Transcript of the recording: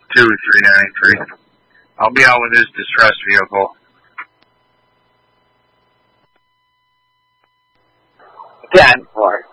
2-393. I'll be out with his distress vehicle. 10-4.